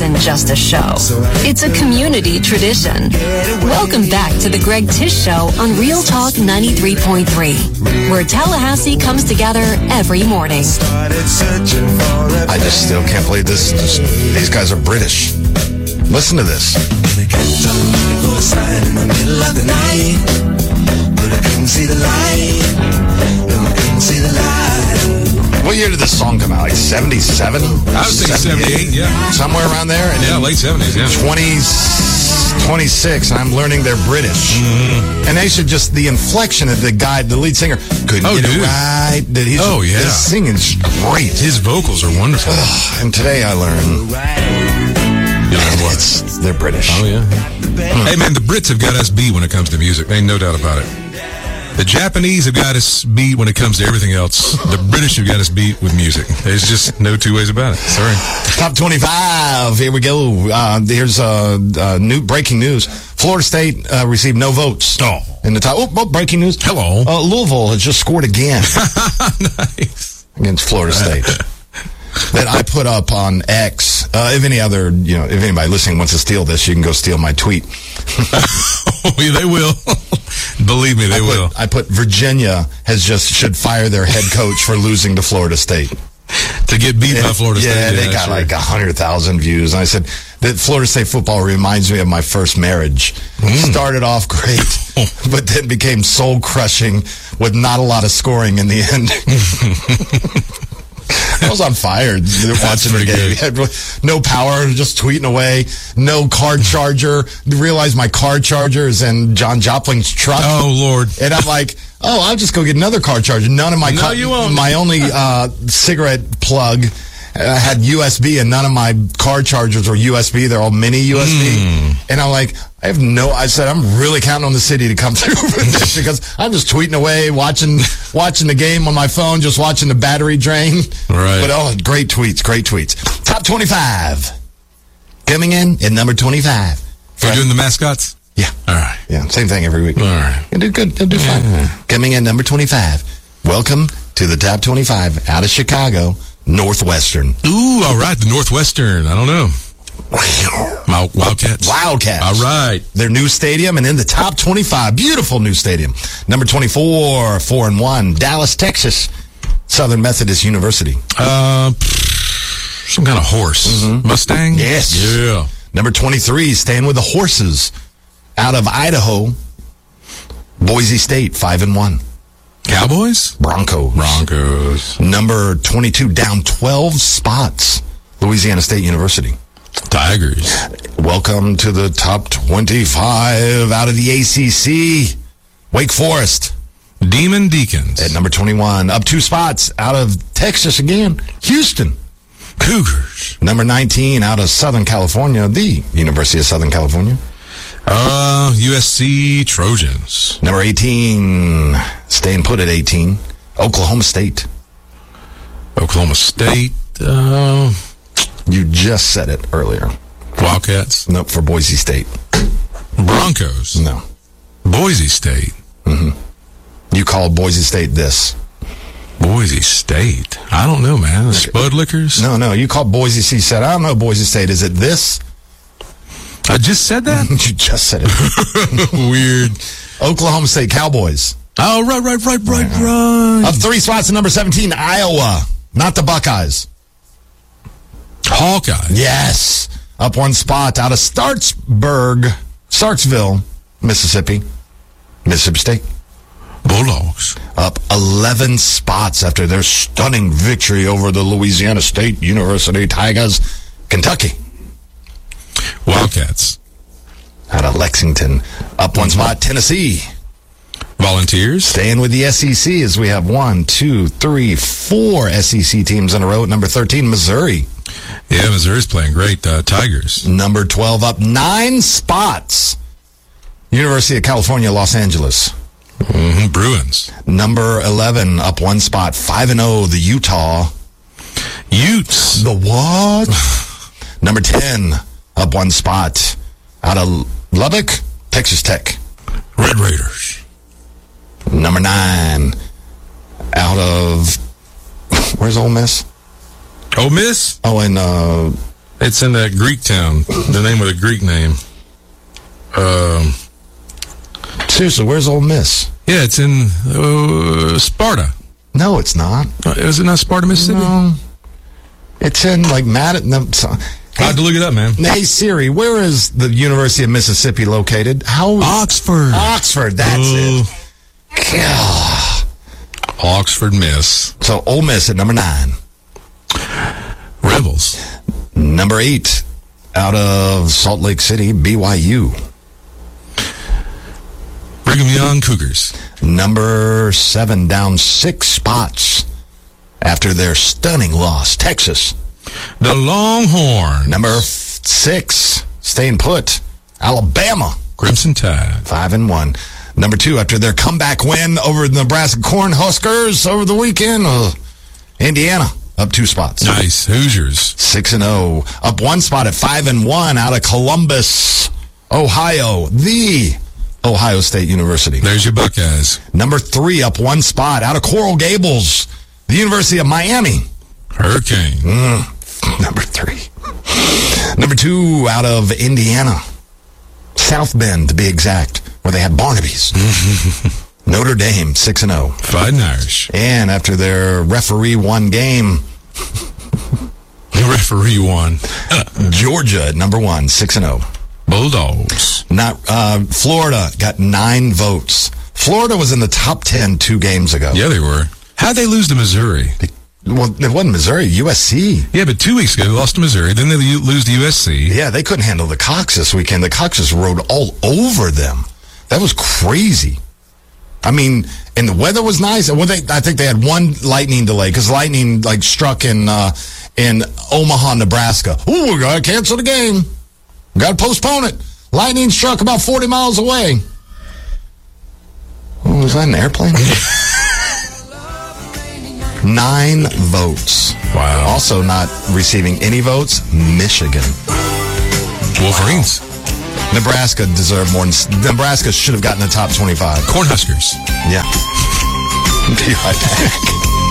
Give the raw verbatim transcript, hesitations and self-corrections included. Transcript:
isn't just a show. It's a community tradition. Welcome back to the Greg Tish Show on Real Talk ninety-three point three, where Tallahassee comes together every morning. I just still can't believe this. this these guys are British. Listen to this. What year did this song come out? Like seventy-seven? I was thinking seventy-eight, yeah. Somewhere around there? And yeah, late seventies, yeah. twenty, twenty-six, and I'm learning they're British. Mm-hmm. And they should just, the inflection of the guy, the lead singer, couldn't oh, get dude. it right. That he's, oh, yeah. His singing's great. His vocals are wonderful. And today I learned... You learn what? It's, they're British. Oh, yeah. Hmm. Hey, man, the Brits have got us beat when it comes to music. Ain't no doubt about it. The Japanese have got us beat when it comes to everything else. The British have got us beat with music. There's just no two ways about it. Sorry. Top twenty-five. Here we go. Uh, here's uh, uh, new breaking news. Florida State uh, received no votes oh. in the top. Oh, oh, breaking news. Hello. Uh, Louisville has just scored again. Nice. Against Florida State. That I put up on X. Uh, if any other, you know, if anybody listening wants to steal this, you can go steal my tweet. Oh, yeah, they will. Believe me, they I put, will. I put Virginia has just should fire their head coach for losing to Florida State. To get beat yeah, by Florida State. Yeah, they yeah, got sure. like one hundred thousand views. And I said that Florida State football reminds me of my first marriage. Mm. Started off great, but then became soul-crushing with not a lot of scoring in the end. I was on fire watching the game. Had no power, just tweeting away. No car charger. Realized my car charger is in John Jopling's truck. Oh, Lord. And I'm like, oh, I'll just go get another car charger. None of my no, car, you won't. my only uh, cigarette plug uh, had U S B, and none of my car chargers were U S B. They're all mini U S B. Mm. And I'm like, I have no, I said, I'm really counting on the city to come through for this because I'm just tweeting away, watching watching the game on my phone, just watching the battery drain. Right. But oh, great tweets, great tweets. Top twenty-five. Coming in at number twenty-five. Are you doing the mascots? Yeah. All right. Yeah, same thing every week. All right. You'll do good. You'll do fine. Yeah. Coming in number twenty-five. Welcome to the top twenty-five out of Chicago, Northwestern. Ooh, all right. The Northwestern. I don't know. Wildcats. Wildcats. All right. Their new stadium and in the top twenty-five. Beautiful new stadium. Number twenty-four, four and one. Dallas, Texas. Southern Methodist University. Uh, some kind of horse. Mm-hmm. Mustang? Yes. Yeah. Number twenty-three, staying with the horses. Out of Idaho, Boise State, five and one. Cowboys? Broncos. Broncos. Number twenty-two, down twelve spots. Louisiana State University. Tigers. Welcome to the top twenty-five out of the A C C. Wake Forest. Demon Deacons. At number twenty-one. Up two spots out of Texas again. Houston. Cougars. Number nineteen out of Southern California. The University of Southern California. Uh, U S C Trojans. Number eighteen. Staying put at eighteen. Oklahoma State. Oklahoma State. Uh... You just said it earlier. Wildcats? Nope, for Boise State. Broncos? No. Boise State? Mm-hmm. You called Boise State this. Boise State? I don't know, man. The Spud Lickers? No, no. You called Boise State. Said, I don't know, Boise State. Is it this? I just said that? You just said it. Weird. Oklahoma State Cowboys. Oh, right, right, right, right, right. Up three spots to number seventeen, Iowa. Not the Buckeyes. Hawkeye. Yes. Up one spot out of Starksburg, Starksville, Mississippi. Mississippi State. Bulldogs. Up eleven spots after their stunning victory over the Louisiana State University Tigers. Kentucky. Wildcats. Out of Lexington. Up one spot, Tennessee. Volunteers. Staying with the S E C as we have one, two, three, four S E C teams in a row. At number thirteen, Missouri. Yeah, Missouri's playing great. Uh, Tigers. Number twelve, up nine spots. University of California, Los Angeles. Mm-hmm. Bruins. Number eleven, up one spot. five and oh, the Utah Utes. The what? Number ten, up one spot. Out of Lubbock, Texas Tech. Red Raiders. Number nine, out of, where's Ole Miss? Ole Miss? Oh, in uh, It's in that Greek town. The name of the Greek name. Um, Seriously, where's Ole Miss? yeah, it's in uh, Sparta. No, it's not. Uh, is it not Sparta, Mississippi? No. It's in, like, Madison. No, so, I had to look it up, man. hey, Siri, where is the University of Mississippi located? How? Oxford. Oxford, that's Oh. it. God. Oxford Miss. So, Ole Miss at number nine. Rebels. Number eight, out of Salt Lake City, B Y U. Brigham Young Cougars. Number seven, down six spots after their stunning loss, Texas. The Longhorns. Number f- six, staying put, Alabama. Crimson Tide. Five and one. Number two, after their comeback win over the Nebraska Cornhuskers over the weekend, uh, Indiana, up two spots. Nice. Hoosiers. Six and oh. Up one spot at five and one out of Columbus, Ohio, the Ohio State University. There's your Buckeyes. Number three, up one spot out of Coral Gables, the University of Miami. Hurricane. Mm, number three. Number two, out of Indiana, South Bend to be exact, where they have Barnaby's. Notre Dame, six and oh. Fighting Irish. And after their referee won game, The referee won. Georgia at number one, six and oh. Bulldogs. Not uh, Florida got nine votes. Florida was in the top ten two games ago. Yeah, they were. How'd they lose to Missouri? Well, it wasn't Missouri, U S C. Yeah, but two weeks ago, they lost to Missouri. Then they lose to U S C. Yeah, they couldn't handle the Cox this weekend. The Cox just rode all over them. That was crazy. I mean, and the weather was nice. Well, they, I think they had one lightning delay because lightning like struck in uh, in Omaha, Nebraska. Ooh, we gotta cancel the game. Got to postpone it. Lightning struck about forty miles away. Oh, was that an airplane? Nine votes. Wow. Also not receiving any votes, Michigan. Wolverines. Nebraska deserved more. Than, Nebraska should have gotten the top twenty-five. Cornhuskers. Yeah. Be right back.